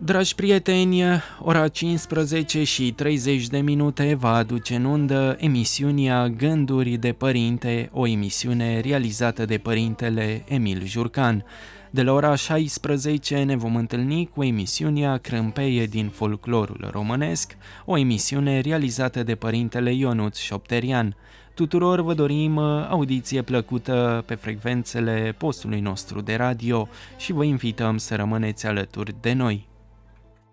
Dragi prieteni, ora 15 și 30 de minute va aduce în undă emisiunea Gânduri de Părinte, o emisiune realizată de părintele Emil Jurcan. De la ora 16 ne vom întâlni cu emisiunea Crâmpeie din folclorul românesc, o emisiune realizată de părintele Ionuț Șopterian. Tuturor vă dorim audiție plăcută pe frecvențele postului nostru de radio și vă invităm să rămâneți alături de noi.